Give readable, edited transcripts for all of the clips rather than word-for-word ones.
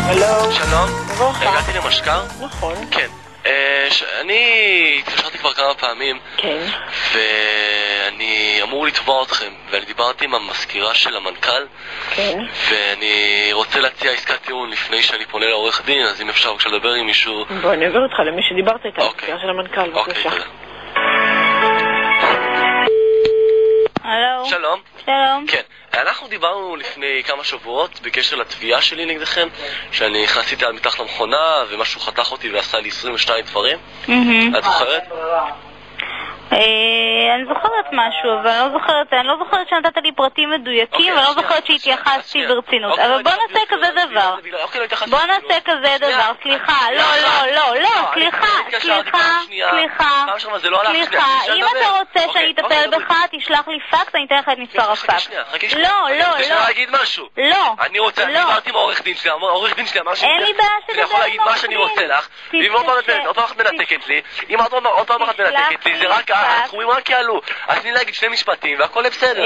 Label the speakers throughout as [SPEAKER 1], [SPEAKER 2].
[SPEAKER 1] הלו.
[SPEAKER 2] שלום.
[SPEAKER 1] ברוכה.
[SPEAKER 2] הגעתי למשקר?
[SPEAKER 1] נכון.
[SPEAKER 2] כן. אני התקשרתי כבר כמה פעמים.
[SPEAKER 1] כן.
[SPEAKER 2] ואני אמור לתבוע אתכם, ואני דיברתי עם המזכירה של המנכ"ל.
[SPEAKER 1] כן.
[SPEAKER 2] ואני רוצה להציע עסקת טיעון לפני שאני פונה לעורך דין, אז אם אפשר בבקשה לדבר עם מישהו.
[SPEAKER 1] בוא, אני עובר אותך למי שדיברת איתה, המזכירה של המנכ"ל,
[SPEAKER 2] אוקיי,
[SPEAKER 1] בבקשה.
[SPEAKER 2] תודה.
[SPEAKER 3] הלו.
[SPEAKER 2] שלום.
[SPEAKER 3] שלום.
[SPEAKER 2] כן, אנחנו דיברנו לפני כמה שבועות בקשר לתביעה שלי נגדכם, שאני נכנסתי על מתחת למכונה ומשהו חתך אותי ועשה לי 22 דברים. את זוכרת?
[SPEAKER 3] אני זוכרת משהו, אבל אני לא זוכרת שנתת לי פרטים מדויקים, ואני לא זוכרת שהתייחסתי ברצינות. אבל בוא נעשה כזה דבר. בוא נעשה כזה דבר. סליחה, סליחה, אם אתה רוצה שאני אטפל בך, תשלח לי פקס, אני אתן לך את מספר הפקס. לא.
[SPEAKER 2] אני רוצה, אני דיברתי עם העורך דין שלי, העורך דין שלי אמר
[SPEAKER 3] אין לי בעיה
[SPEAKER 2] שאני יכול להגיד מה שאני רוצה לך, ואם עוד פעם אחת מנתקת לי, זה רק התחומים רק יעלו. אז תני להגיד שני משפטים והכל בסדר.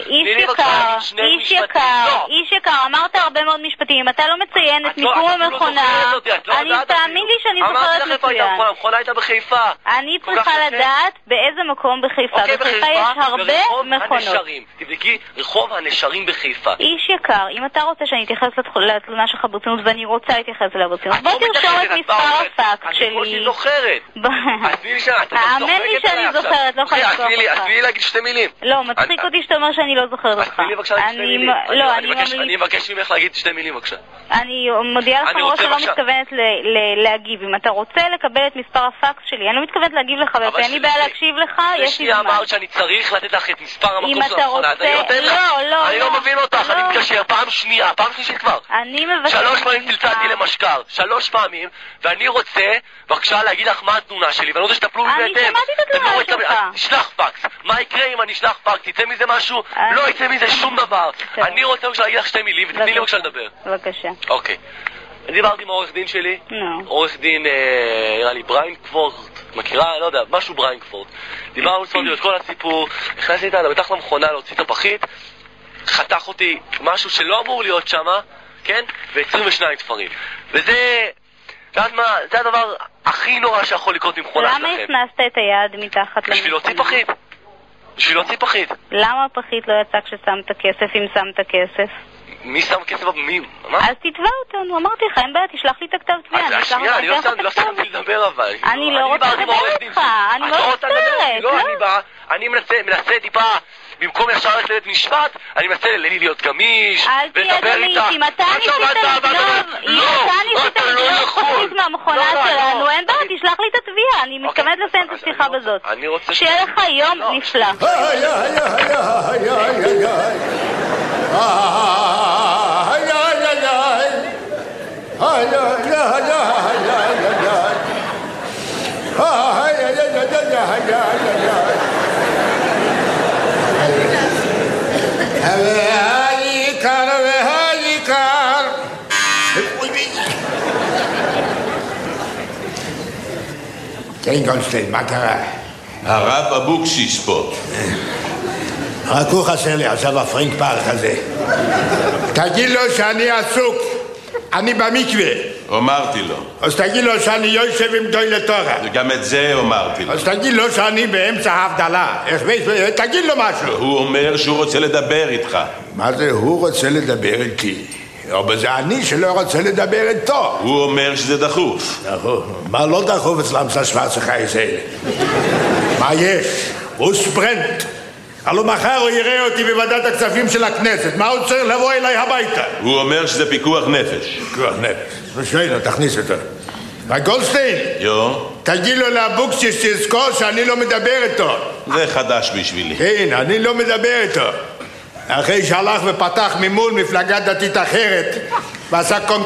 [SPEAKER 3] איש יקר, אמרת הרבה מאוד משפטים. אם אתה לא מציין את מיקום המכונה, אני תאמין לי שאני זוכרת מצוין.
[SPEAKER 2] המכונה הייתה בחיפה.
[SPEAKER 3] אני צריכה לדעת באיזה מקום בחיפה. בחיפה יש הרבה מכונות.
[SPEAKER 2] תבדקי רחוב הנשרים בחיפה.
[SPEAKER 3] איש יקר, אם אתה רוצה שאני אתייחס לתלונה שלך ברצינות, ואני רוצה להתייחס אליה ברצינות, בוא תרשום את מספר הפקס שלי.
[SPEAKER 2] אני חושב זוכרת.
[SPEAKER 3] האמן לי שאני זוכרת, לא יכולה לזכור אותך.
[SPEAKER 2] אז תני לי להגיד שתי מילים.
[SPEAKER 3] לא, מצחיק אותי שאתה אומר שאני לא זוכרת אותך.
[SPEAKER 2] אז תני לי בבקשה להגיד שתי מילים. אני מבקש ממך להגיד שתי מילים בבקשה.
[SPEAKER 3] אני מודיעה לך מראש שלא מתכוונת להגיב. אם אתה רוצה לקבל את מספר הפקס שלי, אני לא מתכוונת להגיב לך, ואין לי בעיה להקשיב לך, יש לי זמן.
[SPEAKER 2] אמרת שאני צריך לתת לך את מספר המקום של המכונה. אני לא מבין אותך, אני מתקשר פעם שנייה, פעם שלישית כבר.
[SPEAKER 3] אני מבקש
[SPEAKER 2] 3 פעמים צלצלתי למשקר, 3 פעמים, ואני רוצה בבקשה להגיד לך מה התלונה שלי, ואני רוצה שתפלו לי בהתאם.
[SPEAKER 3] אני שמעתי את התלונה שלך.
[SPEAKER 2] תשלח פקס. מה יקרה אם אני אשלח פקס? יצא מזה משהו? לא יצא מזה שום דבר. אני רוצה בבקשה להגיד לך שתי מילים, ותתני לי בבקשה לדבר.
[SPEAKER 3] בבקשה.
[SPEAKER 2] אוקיי. אני דיברתי עם העורך דין שלי, עורך דין, נראה לי בריינקפורט, מכירה? לא יודע, משהו בריינקפורט. דיברנו את כל הסיפור, נכנסתי איתה, מתחת למכונה להוציא את הפחית, חתך אותי משהו שלא אמור להיות שם, כן? ו22 תפרים. וזה, יודעת מה, זה הדבר הכי נורא שיכול לקרות ממכונה שלכם.
[SPEAKER 3] למה הכנסת את היד מתחת למכונה?
[SPEAKER 2] בשביל להוציא פחית. בשביל להוציא פחית.
[SPEAKER 3] למה הפחית לא יצא כששמת כסף, אם שמת כסף?
[SPEAKER 2] מי שם כסף? מי? מה?
[SPEAKER 3] אז תתבע אותנו, אמרתי לך, אין בעיה, תשלח לי את הכתב תביעה.
[SPEAKER 2] אז שנייה, אני לא סיימתי לדבר אבל.
[SPEAKER 3] אני לא רוצה לדבר איתך, אני לא מצטערת.
[SPEAKER 2] לא, אני מנסה טיפה, במקום ישר ללכת לבית משפט, אני מנסה להיות גמיש,
[SPEAKER 3] אל תהיה גמיש, אם אתה ניסית לגנוב פחית מהמכונה שלנו, אין בעיה, תשלח לי את התביעה, אני מתכוונת לסיים את השיחה בזאת. שיהיה לך יום נפלא.
[SPEAKER 4] כן, גולדשטיין, מה קרה?
[SPEAKER 5] הרב אבוקסיס פה.
[SPEAKER 4] רק הוא חסר לי עכשיו הפרינק פארק הזה. תגיד לו שאני עסוק, אני במקווה.
[SPEAKER 5] אמרתי לו.
[SPEAKER 4] אז תגיד לו שאני יושב עם דוי לתורה.
[SPEAKER 5] וגם את זה אמרתי לו.
[SPEAKER 4] אז תגיד לו שאני באמצע ההבדלה. תגיד לו משהו.
[SPEAKER 5] הוא אומר שהוא רוצה לדבר איתך.
[SPEAKER 4] מה זה הוא רוצה לדבר איתי? אבל זה אני שלא רוצה לדבר איתו.
[SPEAKER 5] הוא אומר שזה דחוף.
[SPEAKER 4] דחוף? מה לא דחוף אצלם ששוורצה חייסל? מה יש? הוא ספרנט. הלוא מחר הוא יראה אותי בוועדת הכספים של הכנסת. מה הוא צריך לבוא אליי הביתה?
[SPEAKER 5] הוא אומר שזה פיקוח נפש.
[SPEAKER 4] פיקוח נפש. ושאלה, תכניס אותו. גולדשטיין, תגיד לו לאבוקסיס שיזכור שאני לא מדבר איתו.
[SPEAKER 5] זה חדש בשבילי.
[SPEAKER 4] כן, אני לא מדבר איתו. אחרי שהלך ופתח ממול מפלגה דתית אחרת ועשה